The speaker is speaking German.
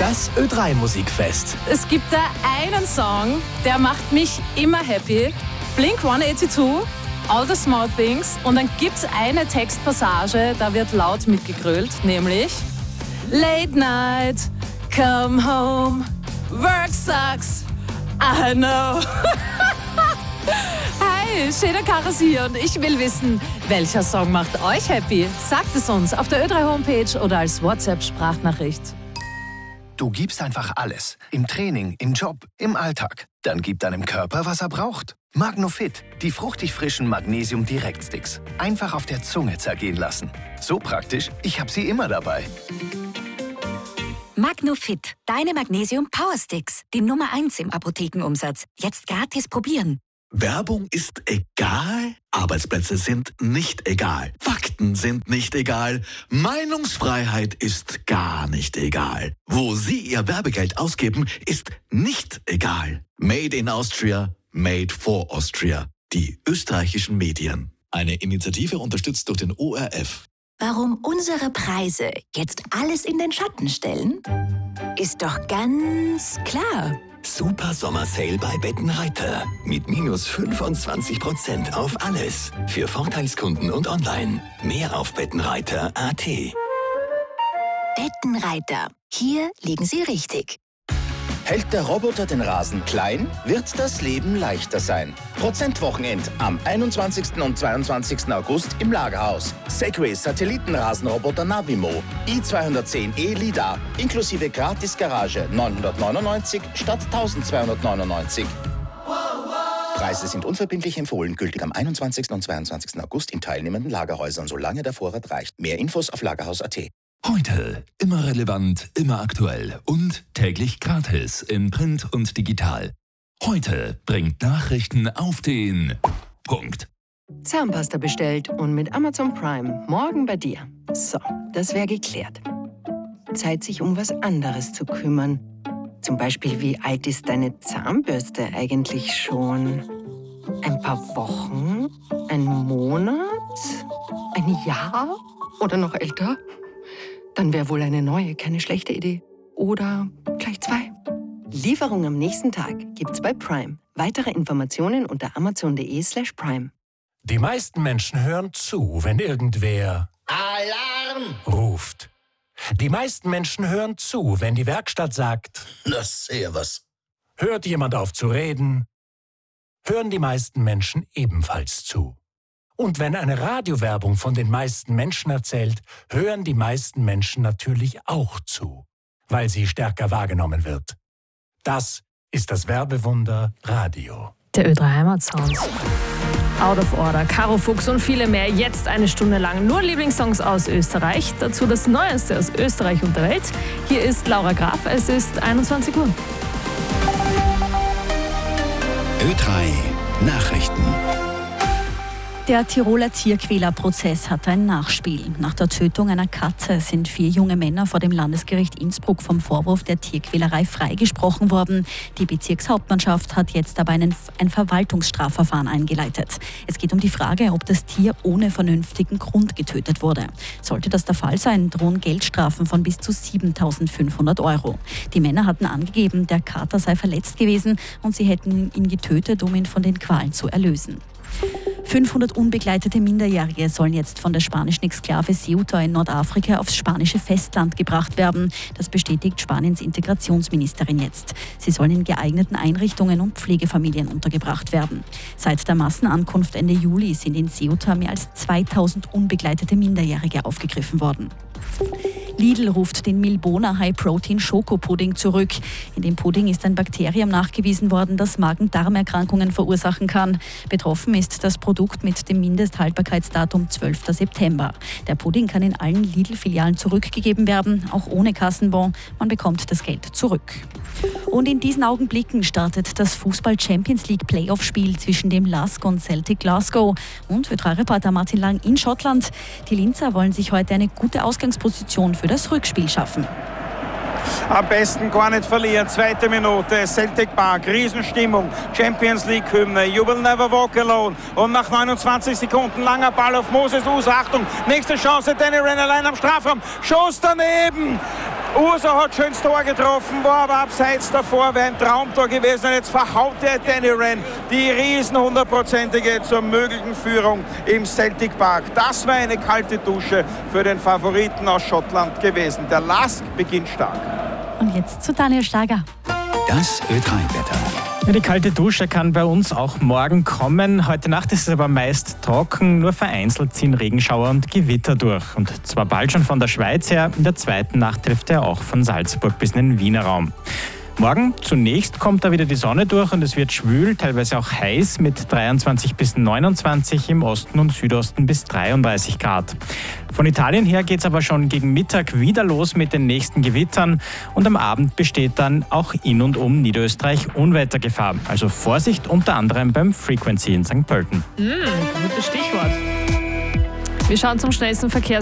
Das Ö3-Musikfest. Es gibt da einen Song, der macht mich immer happy. Blink-182, All the Small Things. Und dann gibt es eine Textpassage, da wird laut mitgegrölt, nämlich Late Night, come home, work sucks, I know. Hi, Sheda Karas hier und ich will wissen, welcher Song macht euch happy? Sagt es uns auf der Ö3-Homepage oder als WhatsApp-Sprachnachricht. Du gibst einfach alles. Im Training, im Job, im Alltag. Dann gib deinem Körper, was er braucht. Magnofit, die fruchtig frischen Magnesium-Direktsticks. Einfach auf der Zunge zergehen lassen. So praktisch, ich habe sie immer dabei. Magnofit, deine Magnesium-Powersticks. Die Nummer 1 im Apothekenumsatz. Jetzt gratis probieren. Werbung ist egal, Arbeitsplätze sind nicht egal, Fakten sind nicht egal, Meinungsfreiheit ist gar nicht egal. Wo Sie Ihr Werbegeld ausgeben, ist nicht egal. Made in Austria, made for Austria. Die österreichischen Medien. Eine Initiative unterstützt durch den ORF. Warum unsere Preise jetzt alles in den Schatten stellen? Ist doch ganz klar. Super Sommersale bei Bettenreiter. Mit minus 25% auf alles. Für Vorteilskunden und online. Mehr auf bettenreiter.at. Bettenreiter. Hier liegen Sie richtig. Hält der Roboter den Rasen klein, wird das Leben leichter sein. Prozentwochenend am 21. und 22. August im Lagerhaus. Segway Satellitenrasenroboter Navimo i210e LiDAR inklusive Gratis-Garage 999 statt 1299. Preise sind unverbindlich empfohlen, gültig am 21. und 22. August in teilnehmenden Lagerhäusern, solange der Vorrat reicht. Mehr Infos auf lagerhaus.at. Heute immer relevant, immer aktuell und täglich gratis in Print und digital. Heute bringt Nachrichten auf den Punkt. Zahnpasta bestellt und mit Amazon Prime morgen bei dir. So, das wäre geklärt. Zeit, sich um was anderes zu kümmern. Zum Beispiel, wie alt ist deine Zahnbürste eigentlich schon? Ein paar Wochen? Ein Monat? Ein Jahr? Oder noch älter? Dann wäre wohl eine neue keine schlechte Idee. Oder gleich 2. Lieferung am nächsten Tag gibt's bei Prime. Weitere Informationen unter amazon.de/prime. Die meisten Menschen hören zu, wenn irgendwer Alarm ruft. Die meisten Menschen hören zu, wenn die Werkstatt sagt, das ist ja was. Hört jemand auf zu reden, hören die meisten Menschen ebenfalls zu. Und wenn eine Radiowerbung von den meisten Menschen erzählt, hören die meisten Menschen natürlich auch zu, weil sie stärker wahrgenommen wird. Das ist das Werbewunder Radio. Der Ö3 Heimatsounds. Out of Order, Caro Fuchs und viele mehr. Jetzt eine Stunde lang nur Lieblingssongs aus Österreich. Dazu das Neueste aus Österreich und der Welt. Hier ist Laura Graf. Es ist 21 Uhr. Ö3 Nachrichten. Der Tiroler Tierquälerprozess hat ein Nachspiel. Nach der Tötung einer Katze sind 4 junge Männer vor dem Landesgericht Innsbruck vom Vorwurf der Tierquälerei freigesprochen worden. Die Bezirkshauptmannschaft hat jetzt aber ein Verwaltungsstrafverfahren eingeleitet. Es geht um die Frage, ob das Tier ohne vernünftigen Grund getötet wurde. Sollte das der Fall sein, drohen Geldstrafen von bis zu 7.500 €. Die Männer hatten angegeben, der Kater sei verletzt gewesen und sie hätten ihn getötet, um ihn von den Qualen zu erlösen. 500 unbegleitete Minderjährige sollen jetzt von der spanischen Exklave Ceuta in Nordafrika aufs spanische Festland gebracht werden. Das bestätigt Spaniens Integrationsministerin jetzt. Sie sollen in geeigneten Einrichtungen und Pflegefamilien untergebracht werden. Seit der Massenankunft Ende Juli sind in Ceuta mehr als 2000 unbegleitete Minderjährige aufgegriffen worden. Lidl ruft den Milbona High Protein Schokopudding zurück. In dem Pudding ist ein Bakterium nachgewiesen worden, das Magen-Darm-Erkrankungen verursachen kann. Betroffen ist das Produkt mit dem Mindesthaltbarkeitsdatum 12. September. Der Pudding kann in allen Lidl-Filialen zurückgegeben werden, auch ohne Kassenbon. Man bekommt das Geld zurück. Und in diesen Augenblicken startet das Fußball-Champions-League-Playoff-Spiel zwischen dem LASK und Celtic Glasgow. Und Ö3-Reporter Martin Lang in Schottland. Die Linzer wollen sich heute eine gute Ausgangsposition für das Rückspiel schaffen. Am besten gar nicht verlieren. 2. Minute, Celtic Park, Riesenstimmung, Champions League Hymne, You will never walk alone. Und nach 29 Sekunden langer Ball auf Moses Us. Achtung, nächste Chance, Danny Ryan allein am Strafraum. Schuss daneben. Urso hat schönes Tor getroffen, war aber abseits davor, wäre ein Traumtor gewesen. Und jetzt verhaut der Danny Wren die riesen 100%ige zur möglichen Führung im Celtic Park. Das war eine kalte Dusche für den Favoriten aus Schottland gewesen. Der Lask beginnt stark. Und jetzt zu Daniel Schlager. Das Ö3-Wetter. Ja, die kalte Dusche kann bei uns auch morgen kommen. Heute Nacht ist es aber meist trocken, nur vereinzelt ziehen Regenschauer und Gewitter durch. Und zwar bald schon von der Schweiz her, in der zweiten Nachthälfte er auch von Salzburg bis in den Wiener Raum. Morgen zunächst kommt da wieder die Sonne durch und es wird schwül, teilweise auch heiß mit 23 bis 29, im Osten und Südosten bis 33 Grad. Von Italien her geht es aber schon gegen Mittag wieder los mit den nächsten Gewittern und am Abend besteht dann auch in und um Niederösterreich Unwettergefahr. Also Vorsicht unter anderem beim Frequency in St. Pölten. Gutes Stichwort. Wir schauen zum schnellsten Verkehrs